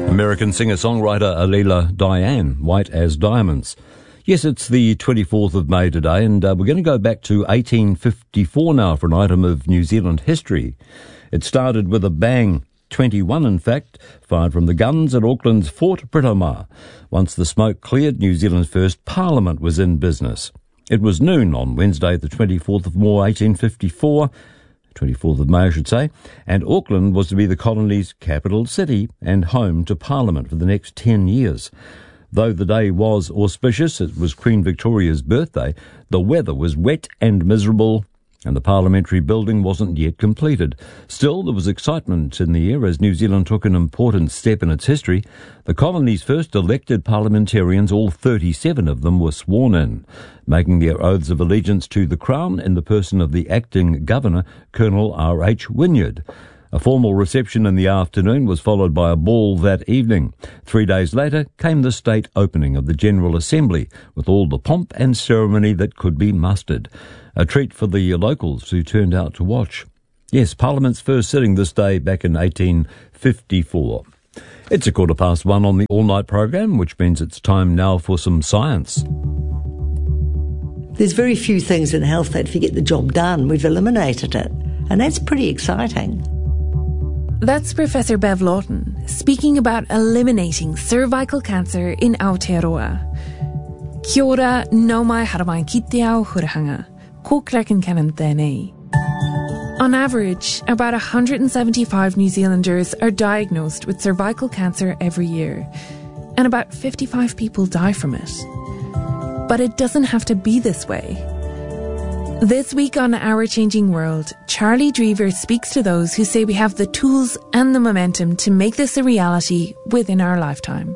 American singer-songwriter Alila Diane, White as Diamonds. Yes, it's the 24th of May today, and we're going to go back to 1854 now for an item of New Zealand history. It started with a bang, 21 in fact, fired from the guns at Auckland's Fort Britomart. Once the smoke cleared, New Zealand's first parliament was in business. It was noon on Wednesday, the 24th of May, 1854, 24th of May, I should say, and Auckland was to be the colony's capital city and home to Parliament for the next 10 years. Though the day was auspicious, it was Queen Victoria's birthday, the weather was wet and miserable, and the parliamentary building wasn't yet completed. Still, there was excitement in the air as New Zealand took an important step in its history. The colony's first elected parliamentarians, all 37 of them, were sworn in, making their oaths of allegiance to the Crown in the person of the acting governor, Colonel R.H. Wynyard. A formal reception in the afternoon was followed by a ball that evening. 3 days later came the state opening of the General Assembly, with all the pomp and ceremony that could be mustered. A treat for the locals who turned out to watch. Yes, Parliament's first sitting this day back in 1854. It's 1:15 on the all-night program, which means it's time now for some science. There's very few things in health that if you get the job done, we've eliminated it. And that's pretty exciting. That's Professor Bev Lawton speaking about eliminating cervical cancer in Aotearoa. Kia ora, nau mai haramai ki te ao hurahanga. Ko kraken kanan tēnei. On average, about 175 New Zealanders are diagnosed with cervical cancer every year, and about 55 people die from it. But it doesn't have to be this way. This week on Our Changing World, Charlie Drever speaks to those who say we have the tools and the momentum to make this a reality within our lifetime.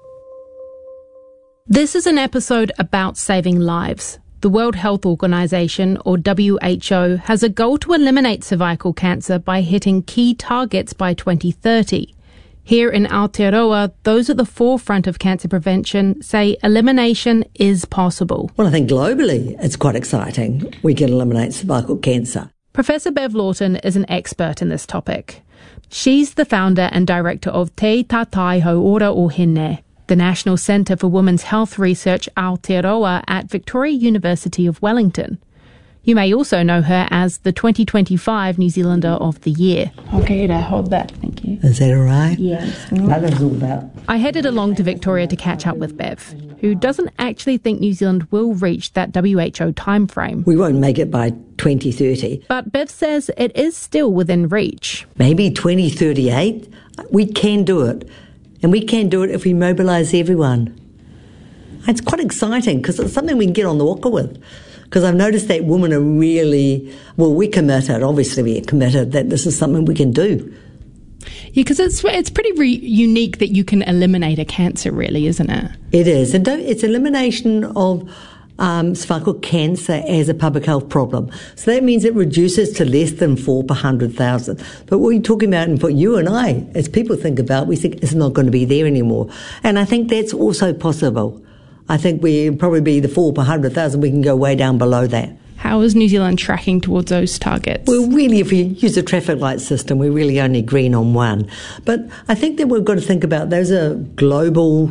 This is an episode about saving lives. The World Health Organization, or WHO, has a goal to eliminate cervical cancer by hitting key targets by 2030. Here in Aotearoa, those at the forefront of cancer prevention say elimination is possible. Well, I think globally it's quite exciting. We can eliminate cervical cancer. Professor Bev Lawton is an expert in this topic. She's the founder and director of Te Tātai Hauora o Hine, the National Centre for Women's Health Research Aotearoa at Victoria University of Wellington. You may also know her as the 2025 New Zealander of the Year. Okay, hold that. Thank you. Is that all right? Yes. That's all about. I headed along to Victoria to catch up with Bev, who doesn't actually think New Zealand will reach that WHO timeframe. We won't make it by 2030. But Bev says it is still within reach. Maybe 2038. We can do it. And we can do it if we mobilise everyone. It's quite exciting because it's something we can get on the waka with. Because I've noticed that women are really, well, we're committed, obviously we're committed that this is something we can do. Yeah, because it's pretty unique that you can eliminate a cancer, really, isn't it? It is. And it's elimination of cervical cancer as a public health problem. So that means it reduces to less than 4 per 100,000. But what you're talking about, and what you and I, as people think about, we think it's not going to be there anymore. And I think that's also possible. I think we'll probably be the 4 per 100,000. We can go way down below that. How is New Zealand tracking towards those targets? Well, really, if we use a traffic light system, we're really only green on one. But I think that we've got to think about those are global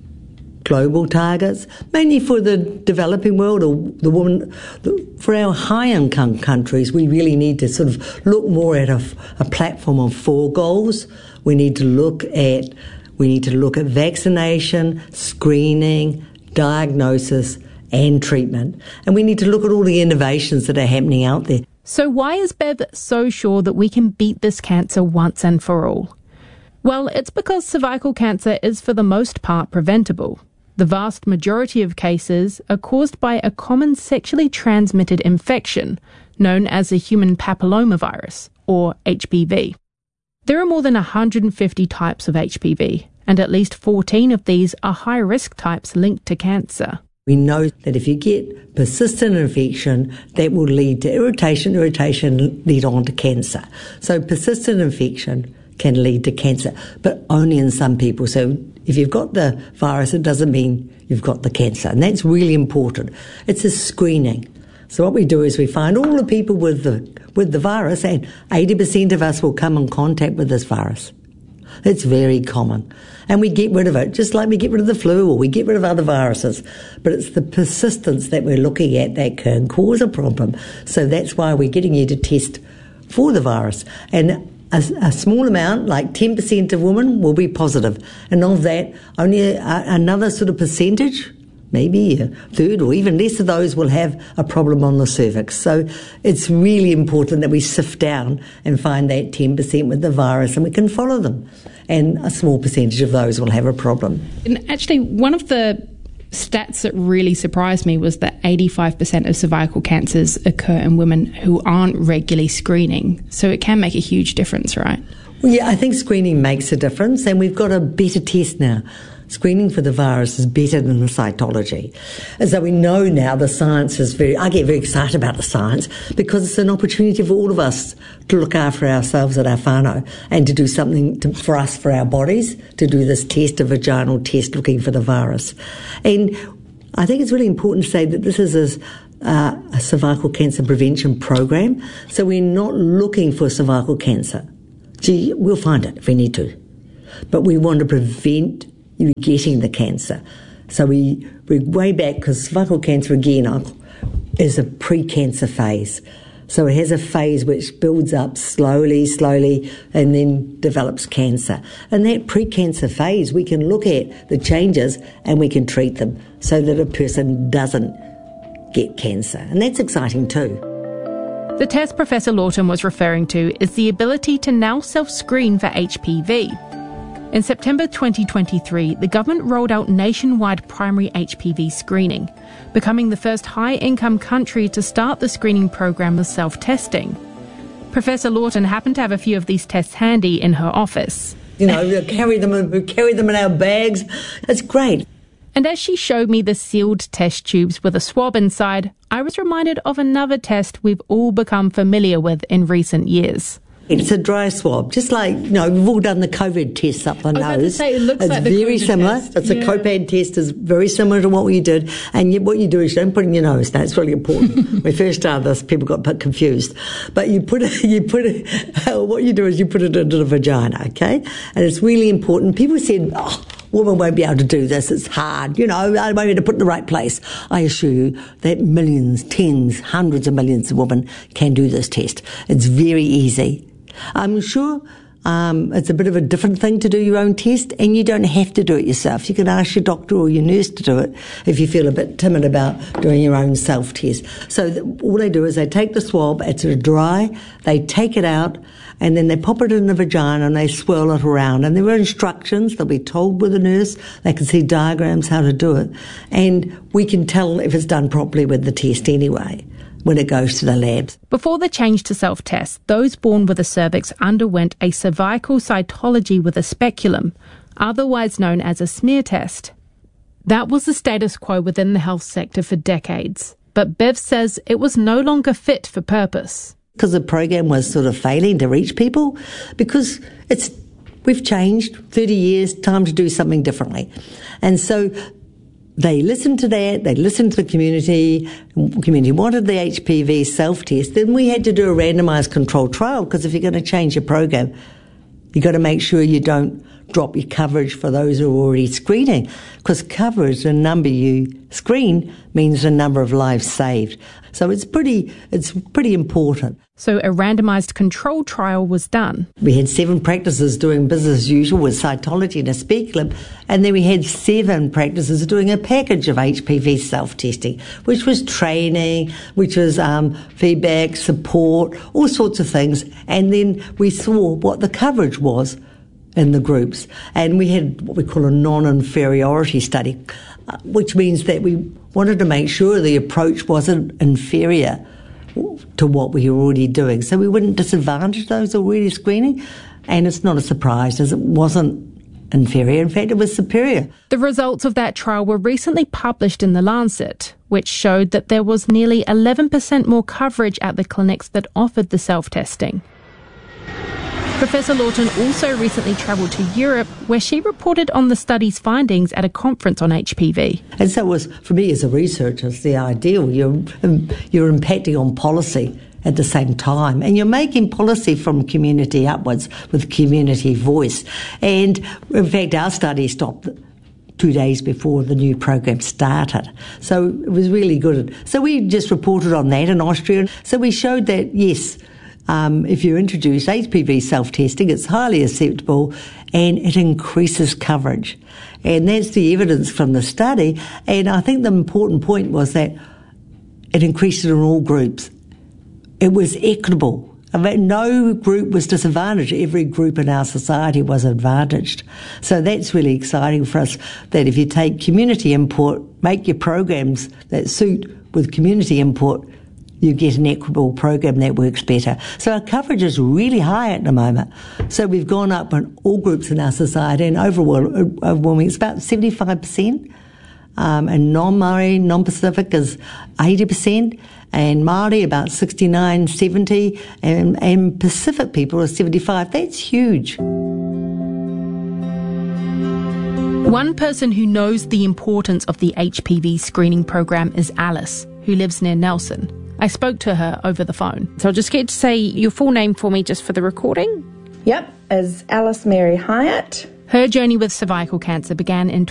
targets, mainly for the developing world or the woman. For our high-income countries, we really need to sort of look more at a platform of 4 goals. We need to look at vaccination, screening, diagnosis and treatment. And we need to look at all the innovations that are happening out there. So why is Bev so sure that we can beat this cancer once and for all? Well, it's because cervical cancer is for the most part preventable. The vast majority of cases are caused by a common sexually transmitted infection known as the human papillomavirus, or HPV. There are more than 150 types of HPV, and at least 14 of these are high-risk types linked to cancer. We know that if you get persistent infection, that will lead to irritation lead on to cancer. So persistent infection can lead to cancer, but only in some people. So if you've got the virus, it doesn't mean you've got the cancer, and that's really important. It's a screening. So what we do is we find all the people with the virus, and 80% of us will come in contact with this virus. It's very common. And we get rid of it, just like we get rid of the flu or we get rid of other viruses. But it's the persistence that we're looking at that can cause a problem. So that's why we're getting you to test for the virus. And a small amount, like 10% of women, will be positive. And of that, only another sort of percentage, maybe a third or even less of those, will have a problem on the cervix. So it's really important that we sift down and find that 10% with the virus, and we can follow them. And a small percentage of those will have a problem. And actually, one of the stats that really surprised me was that 85% of cervical cancers occur in women who aren't regularly screening. So it can make a huge difference, right? Well, yeah, I think screening makes a difference, and we've got a better test now. Screening for the virus is better than the cytology. And so we know now the science is I get very excited about the science because it's an opportunity for all of us to look after ourselves at our whānau and to do something for us, for our bodies, to do this test, a vaginal test looking for the virus. And I think it's really important to say that this is a cervical cancer prevention program. So we're not looking for cervical cancer. Gee, we'll find it if we need to. But we want to prevent you getting the cancer. So we're way back, because cervical cancer, again, is a pre-cancer phase. So it has a phase which builds up slowly, and then develops cancer. And that pre-cancer phase, we can look at the changes and we can treat them so that a person doesn't get cancer. And that's exciting too. The test Professor Lawton was referring to is the ability to now self-screen for HPV. In September 2023, the government rolled out nationwide primary HPV screening, becoming the first high-income country to start the screening program with self-testing. Professor Lawton happened to have a few of these tests handy in her office. You know, we carry them in our bags. It's great. And as she showed me the sealed test tubes with a swab inside, I was reminded of another test we've all become familiar with in recent years. It's a dry swab, just like, we've all done the COVID tests up the nose. I was about to say, it looks like the It's very COVID similar. test. It's a COPAD test, is very similar to what we did. And what you do is you don't put it in your nose. That's really important. When we first started this, people got a bit confused. But what you do is you put it into the vagina, okay? And it's really important. People said, women won't be able to do this. It's hard. I won't be able to put it in the right place. I assure you that millions, tens, hundreds of millions of women can do this test. It's very easy. I'm sure it's a bit of a different thing to do your own test, and you don't have to do it yourself. You can ask your doctor or your nurse to do it if you feel a bit timid about doing your own self-test. So all they do is they take the swab, it's dry, they take it out, and then they pop it in the vagina and they swirl it around. And there are instructions, they'll be told with a nurse, they can see diagrams how to do it. And we can tell if it's done properly with the test anyway when it goes to the labs. Before the change to self-test, those born with a cervix underwent a cervical cytology with a speculum, otherwise known as a smear test. That was the status quo within the health sector for decades, but Bev says it was no longer fit for purpose. Because the program was sort of failing to reach people, because we've changed 30 years, time to do something differently. And so they listened to that, they listened to the community wanted the HPV self-test. Then we had to do a randomised controlled trial, because if you're going to change your program, you've got to make sure you don't drop your coverage for those who are already screening, because coverage, the number you screen, means the number of lives saved. So it's pretty important. So a randomised controlled trial was done. We had 7 practices doing business as usual with cytology and a speculum, and then we had 7 practices doing a package of HPV self-testing, which was training, which was feedback, support, all sorts of things. And then we saw what the coverage was in the groups. And we had what we call a non-inferiority study, which means that we wanted to make sure the approach wasn't inferior to what we were already doing. So we wouldn't disadvantage those already screening. And it's not a surprise, as it wasn't inferior. In fact, it was superior. The results of that trial were recently published in The Lancet, which showed that there was nearly 11% more coverage at the clinics that offered the self-testing. Professor Lawton also recently travelled to Europe, where she reported on the study's findings at a conference on HPV. And so it was, for me as a researcher, it's the ideal. You're impacting on policy at the same time. And you're making policy from community upwards with community voice. And in fact, our study stopped 2 days before the new program started. So it was really good. So we just reported on that in Austria. So we showed that, yes, if you introduce HPV self-testing, it's highly acceptable and it increases coverage. And that's the evidence from the study. And I think the important point was that it increased it in all groups. It was equitable. I mean, no group was disadvantaged. Every group in our society was advantaged. So that's really exciting for us, that if you take community input, make your programs that suit with community input, you get an equitable program that works better. So our coverage is really high at the moment. So we've gone up in all groups in our society, and overall, it's about 75%. And non-Māori, non-Pacific is 80%, and Māori about 69, 70, and Pacific people are 75. That's huge. One person who knows the importance of the HPV screening program is Alice, who lives near Nelson. I spoke to her over the phone. So I'll just get to say your full name for me just for the recording. Yep, is Alice Mary Hyatt. Her journey with cervical cancer began in